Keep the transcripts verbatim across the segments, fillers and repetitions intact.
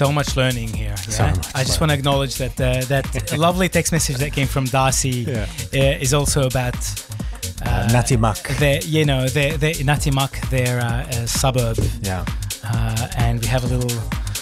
so much learning here. Yeah? So much I just want to acknowledge that uh, that lovely text message that came from Darcy Yeah. uh, is also about Uh, Natimak. their, you know, their, their Natimak, their uh, uh, suburb, Yeah. uh, and we have a little.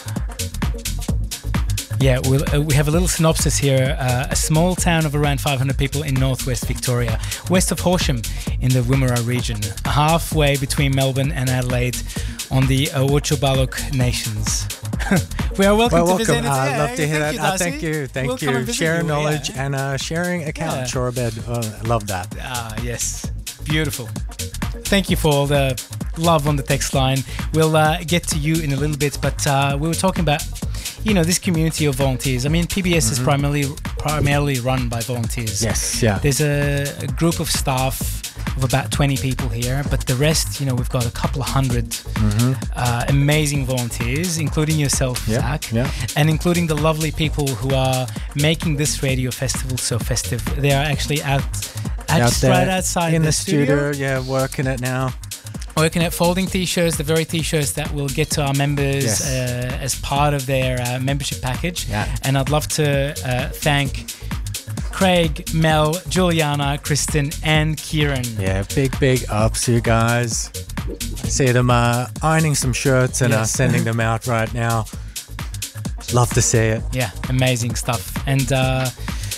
Yeah, we'll, uh, we have a little synopsis here. Uh, a small town of around five hundred people in northwest Victoria, west of Horsham in the Wimmera region, halfway between Melbourne and Adelaide on the Awuchurbaluk Nations. We are welcome Well, to visit. welcome. I'd Yeah, love to hear that. you, Uh, Darcy. thank you. Thank We'll come and you. visit Sharing you, knowledge yeah. and uh, sharing account. Yeah. Shorebed. Oh, I love that. Ah, yes. Beautiful. Thank you for all the love on the text line. We'll uh, get to you in a little bit, but uh, we were talking about, you know, this community of volunteers. I mean, P B S Mm-hmm. is primarily primarily run by volunteers. Yes. Yeah. There's a, a group of staff of about twenty people here, but the rest, you know, we've got a couple of hundred uh, amazing volunteers, including yourself, Mm-hmm. Yeah, Zach, yeah. and including the lovely people who are making this radio festival so festive. They are actually out, out, Out just there right outside in the, the studio. Yeah, working it now. working at folding t-shirts, the very t-shirts that will get to our members Yes. uh, as part of their uh, membership package. Yeah. And I'd love to uh, thank Craig, Mel, Juliana, Kristen, and Kieran. Yeah, big, big ups, you guys. I see them uh, ironing some shirts and uh, Yes. sending them out right now. Love to see it. Yeah, amazing stuff. And uh,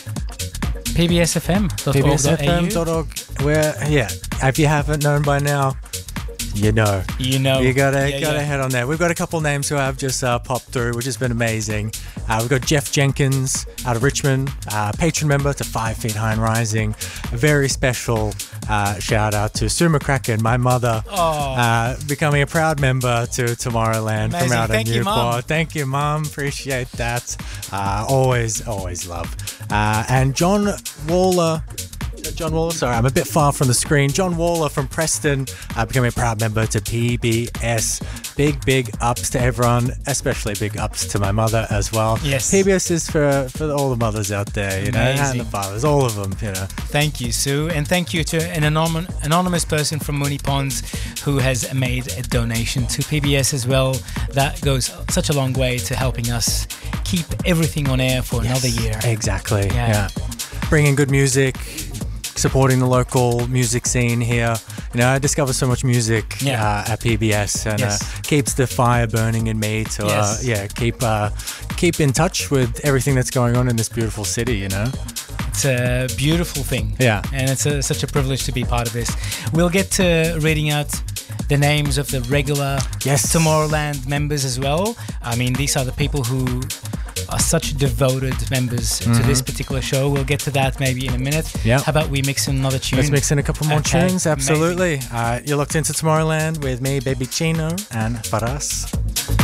P B S F M dot P B org S dot F A M U. dot org. Where, yeah, if you haven't known by now, you know. You know. You gotta Yeah, gotta yeah. head on there. We've got a couple names who have just uh, popped through, which has been amazing. Uh, we've got Jeff Jenkins out of Richmond, uh, patron member to Five Feet High and Rising. A very special uh, shout out to Sue McCracken, my mother, Oh. uh, becoming a proud member to Tomorrowland Amazing. from out Thank in you, Mum. Newport. Thank you, Mum. Appreciate that. Uh, always, always love. Uh, and John Waller. John Waller, sorry, I'm a bit far from the screen. John Waller from Preston, uh, becoming a proud member to P B S. Big, big ups to everyone, especially big ups to my mother as well. Yes. P B S is for, for all the mothers out there, you know, and Amazing. the fathers, all of them, you know. Thank you, Sue. And thank you to an anom- anonymous person from Mooney Ponds who has made a donation to P B S as well. That goes such a long way to helping us keep everything on air for another year. Exactly, Yeah. yeah. Bringing good music, supporting the local music scene here. You know, I discover so much music Yeah. uh, at P B S, and Yes. uh, keeps the fire burning in me to, Yes. uh, yeah, keep uh, keep in touch with everything that's going on in this beautiful city. You know. It's a beautiful thing. Yeah. And it's a, such a privilege to be part of this. We'll get to reading out the names of the regular Yes. Tomorrowland members as well. I mean, these are the people who are such devoted members to this particular show. We'll get to that maybe in a minute. Yeah. How about we mix in another tune? Let's mix in a couple more Okay, tunes. Absolutely. Uh, you're locked into Tomorrowland with me, Baby Chino, and Faras.